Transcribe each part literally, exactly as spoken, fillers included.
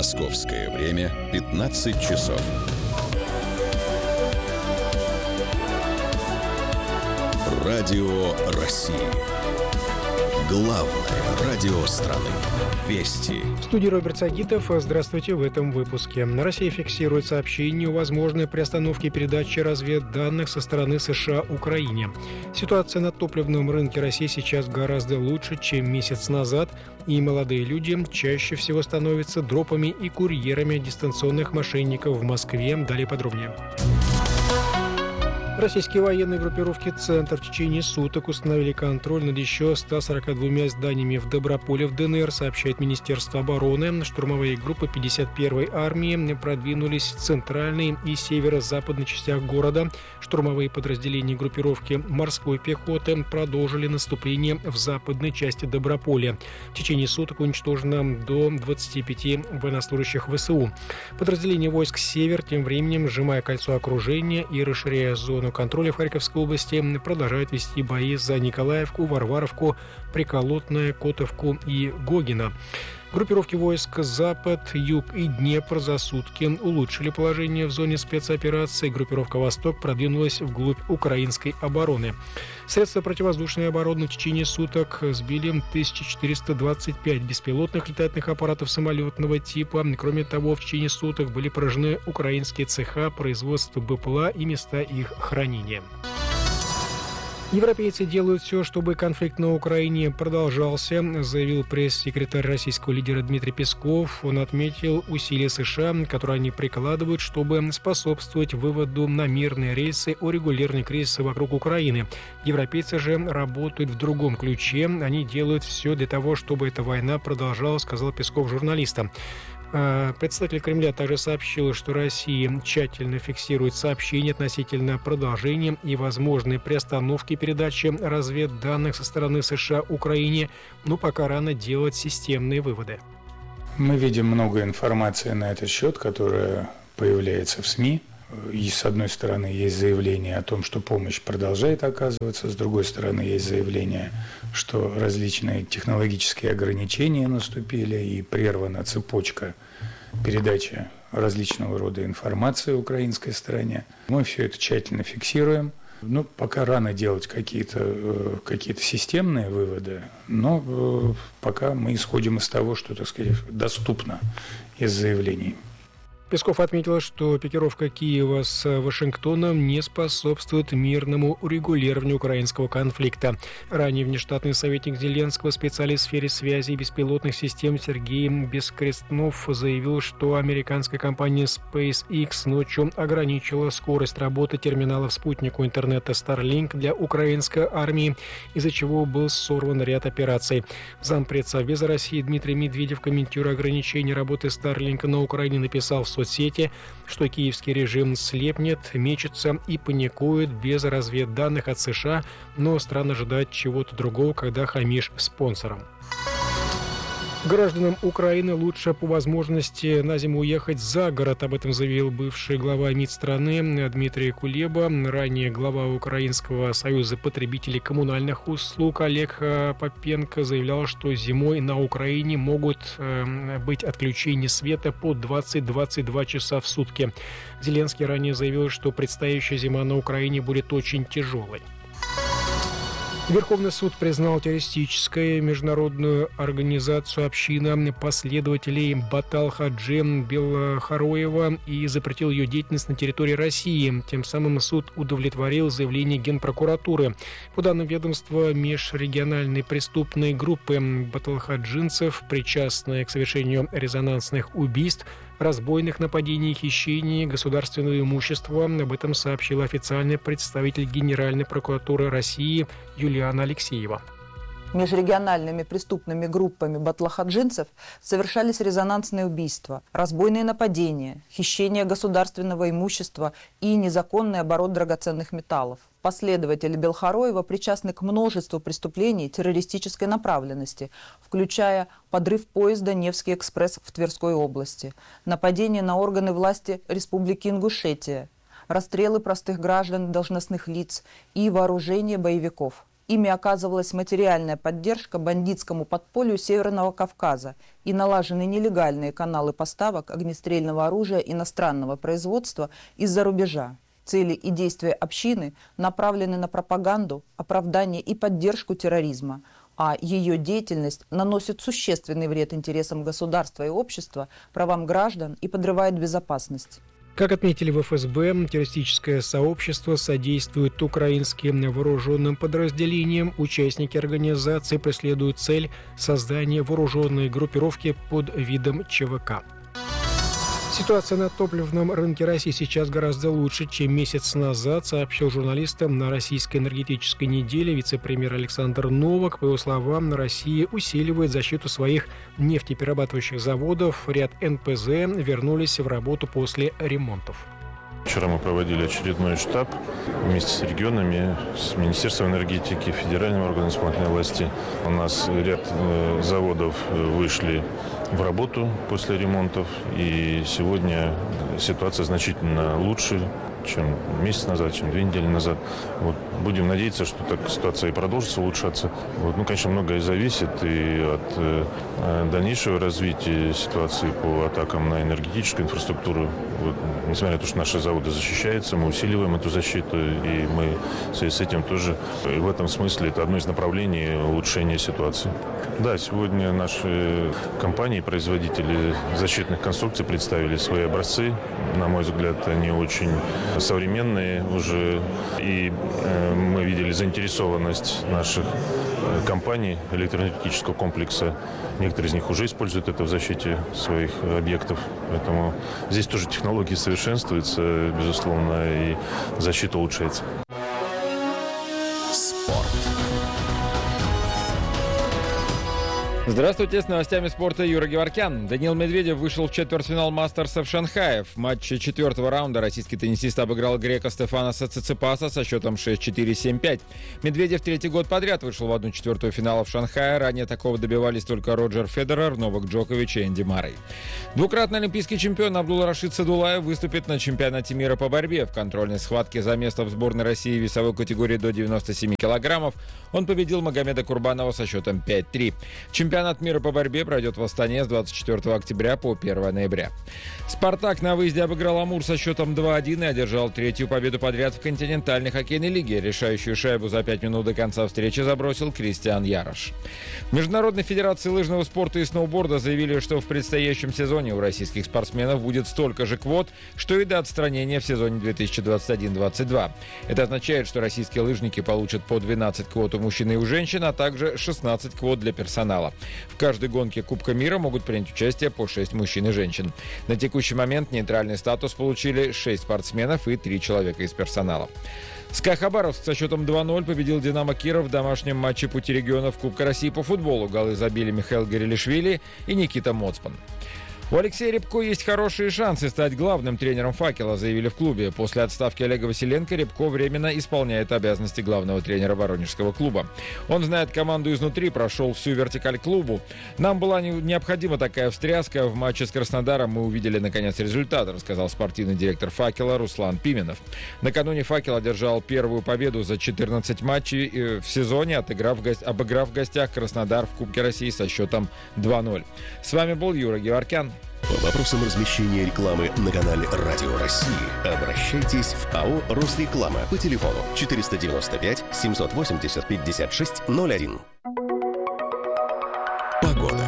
Московское время пятнадцать часов. Радио России. Главное радио страны. Вести. В студии Роберт Сагитов. Здравствуйте в этом выпуске. Россия фиксирует сообщение о возможной приостановке передачи разведданных со стороны США Украине. Ситуация на топливном рынке России сейчас гораздо лучше, чем месяц назад, и молодые люди чаще всего становятся дропами и курьерами дистанционных мошенников в Москве. Далее подробнее. Российские военные группировки «Центр» в течение суток установили контроль над еще ста сорока двумя зданиями в Доброполе в ДНР, сообщает Министерство обороны. Штурмовые группы пятьдесят первой армии продвинулись в центральной и северо-западной частях города. Штурмовые подразделения группировки морской пехоты продолжили наступление в западной части Доброполя. В течение суток уничтожено до двадцати пяти военнослужащих ВСУ. Подразделения войск «Север» тем временем, сжимая кольцо окружения и расширяя зону контроля в Харьковской области, продолжают вести бои за Николаевку, Варваровку, Приколотное, Котовку и Гогино. Группировки войск «Запад», «Юг» и «Днепр» за сутки улучшили положение в зоне спецоперации. Группировка «Восток» продвинулась вглубь украинской обороны. Средства противовоздушной обороны в течение суток сбили тысячу четыреста двадцать пять беспилотных летательных аппаратов самолетного типа. Кроме того, в течение суток были поражены украинские цеха производства БПЛА и места их хранения. Европейцы делают все, чтобы конфликт на Украине продолжался, заявил пресс-секретарь российского лидера Дмитрий Песков. Он отметил усилия США, которые они прикладывают, чтобы способствовать выводу на мирные рельсы урегулирования кризиса вокруг Украины. Европейцы же работают в другом ключе. Они делают все для того, чтобы эта война продолжалась, сказал Песков журналистам. Представитель Кремля также сообщил, что Россия тщательно фиксирует сообщения относительно продолжения и возможной приостановки передачи разведданных со стороны США Украине, но пока рано делать системные выводы. Мы видим много информации на этот счет, которая появляется в СМИ. И с одной стороны есть заявление о том, что помощь продолжает оказываться, с другой стороны есть заявление, что различные технологические ограничения наступили и прервана цепочка передачи различного рода информации украинской стороне. Мы все это тщательно фиксируем. Ну, пока рано делать какие-то, какие-то системные выводы, но пока мы исходим из того, что, так сказать, доступно из заявлений. Песков отметил, что пикировка Киева с Вашингтоном не способствует мирному урегулированию украинского конфликта. Ранее внештатный советник Зеленского, специалист в сфере связи и беспилотных систем Сергей Бескрестнов заявил, что американская компания SpaceX ночью ограничила скорость работы терминалов спутнику интернета Starlink для украинской армии, из-за чего был сорван ряд операций. Зампред Совбеза России Дмитрий Медведев, комментируя ограничение работы Starlink на Украине, написал в соцсети, что киевский режим слепнет, мечется и паникует без разведданных от США, но странно ожидать чего-то другого, когда хамишь спонсорам. Гражданам Украины лучше по возможности на зиму уехать за город. Об этом заявил бывший глава МИД страны Дмитрий Кулеба. Ранее глава Украинского союза потребителей коммунальных услуг Олег Попенко заявлял, что зимой на Украине могут быть отключения света по двадцать-двадцать два часа в сутки. Зеленский ранее заявил, что предстоящая зима на Украине будет очень тяжелой. Верховный суд признал террористической международную организацию «Община последователей Баталхаджи Белохароева» и запретил ее деятельность на территории России. Тем самым суд удовлетворил заявление Генпрокуратуры. По данным ведомства, межрегиональной преступной группы баталхаджинцев, причастные к совершению резонансных убийств, разбойных нападений, хищений государственного имущества. Об этом сообщил официальный представитель Генеральной прокуратуры России Юлиана Алексеева. Межрегиональными преступными группами батлахаджинцев совершались резонансные убийства, разбойные нападения, хищение государственного имущества и незаконный оборот драгоценных металлов. Последователи Белохароева причастны к множеству преступлений террористической направленности, включая подрыв поезда «Невский экспресс» в Тверской области, нападение на органы власти Республики Ингушетия, расстрелы простых граждан, должностных лиц и вооружение боевиков. Ими оказывалась материальная поддержка бандитскому подполью Северного Кавказа и налажены нелегальные каналы поставок огнестрельного оружия иностранного производства из-за рубежа. Цели и действия общины направлены на пропаганду, оправдание и поддержку терроризма, а ее деятельность наносит существенный вред интересам государства и общества, правам граждан и подрывает безопасность. Как отметили в эф эс бэ, террористическое сообщество содействует украинским вооруженным подразделениям. Участники организации преследуют цель создания вооруженной группировки под видом че вэ ка. Ситуация на топливном рынке России сейчас гораздо лучше, чем месяц назад, сообщил журналистам на Российской энергетической неделе вице-премьер Александр Новак. По его словам, Россия усиливает защиту своих нефтеперерабатывающих заводов. Ряд эн пэ зэ вернулись в работу после ремонтов. Вчера мы проводили очередной штаб вместе с регионами, с Министерством энергетики, федеральным органом исполнительной власти. У нас ряд э, заводов вышли в работу после ремонтов, и сегодня ситуация значительно лучше, чем месяц назад, чем две недели назад. Вот. Будем надеяться, что так ситуация и продолжится улучшаться. Вот. Ну, конечно, многое зависит и от э, дальнейшего развития ситуации по атакам на энергетическую инфраструктуру. Вот. Несмотря на то, что наши заводы защищаются, мы усиливаем эту защиту, и мы в связи с этим тоже, и в этом смысле, это одно из направлений улучшения ситуации. Да, сегодня наши компании, производители защитных конструкций представили свои образцы. На мой взгляд, они очень современные уже, и э, мы видели заинтересованность наших э, компаний электроэнергетического комплекса. Некоторые из них уже используют это в защите своих объектов, поэтому здесь тоже технологии совершенствуются, безусловно, и защита улучшается. Здравствуйте, с новостями спорта Юра Геворкян. Даниил Медведев вышел в четвертьфинал Мастерса в Шанхае. В матче четвертого раунда российский теннисист обыграл грека Стефаноса Циципаса со счетом шесть четыре семь пять. Медведев третий год подряд вышел в одну четвертую финала в Шанхае. Ранее такого добивались только Роджер Федерер, Новак Джокович и Энди Маррей. Двукратный олимпийский чемпион Абдул-Рашид Садулаев выступит на чемпионате мира по борьбе. В контрольной схватке за место в сборной России в весовой категории до девяноста семи килограммов он победил Магомеда Курбанова со счетом пять три. Чемпионат мира по борьбе пройдет в Астане с двадцать четвертого октября по первого ноября. «Спартак» на выезде обыграл «Амур» со счетом два один и одержал третью победу подряд в континентальной хоккейной лиге. Решающую шайбу за пять минут до конца встречи забросил Кристиан Ярош. В Международной федерации лыжного спорта и сноуборда заявили, что в предстоящем сезоне у российских спортсменов будет столько же квот, что и до отстранения в сезоне две тысячи двадцать один двадцать два. Это означает, что российские лыжники получат по двенадцать квот у мужчин и у женщин, а также шестнадцать квот для персонала. В каждой гонке Кубка мира могут принять участие по шесть мужчин и женщин. На текущий момент нейтральный статус получили шесть спортсменов и три человека из персонала. СКА Хабаровск со счетом два ноль победил «Динамо Киров» в домашнем матче пути регионов Кубка России по футболу. Голы забили Михаил Горелишвили и Никита Моцман. У Алексея Рябко есть хорошие шансы стать главным тренером «Факела», заявили в клубе. После отставки Олега Василенко Рябко временно исполняет обязанности главного тренера воронежского клуба. Он знает команду изнутри, прошел всю вертикаль клубу. Нам была необходима такая встряска. В матче с Краснодаром мы увидели, наконец, результат, рассказал спортивный директор «Факела» Руслан Пименов. Накануне «Факел» одержал первую победу за четырнадцать матчей в сезоне, отыграв, обыграв в гостях Краснодар в Кубке России со счетом два ноль. С вами был Юра Геворкян. По вопросам размещения рекламы на канале «Радио России» обращайтесь в АО «Росреклама» по телефону четыреста девяносто пять семьсот восемьдесят пятьдесят шесть ноль один. Погода.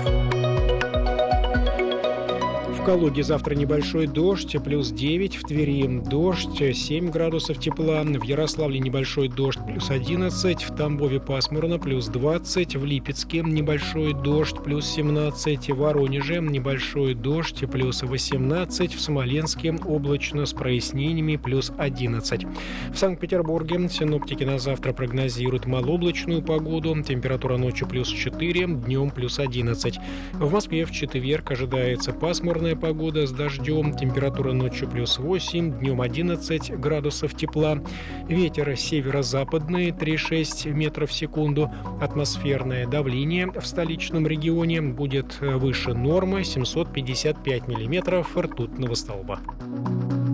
В Калуге завтра небольшой дождь, плюс девять, в Твери дождь, семь градусов тепла, в Ярославле небольшой дождь, плюс одиннадцать, в Тамбове пасмурно, плюс двадцать, в Липецке небольшой дождь, плюс семнадцать, в Воронеже небольшой дождь, плюс восемнадцать, в Смоленске облачно с прояснениями, плюс одиннадцать. В Санкт-Петербурге синоптики на завтра прогнозируют малооблачную погоду, температура ночью плюс четыре, днем плюс одиннадцать. В Москве в четверг ожидается пасмурная погода с дождем, температура ночью плюс восемь, днем одиннадцать градусов тепла, ветер северо-западный три-шесть метров в секунду, атмосферное давление в столичном регионе будет выше нормы семьсот пятьдесят пять миллиметров ртутного столба.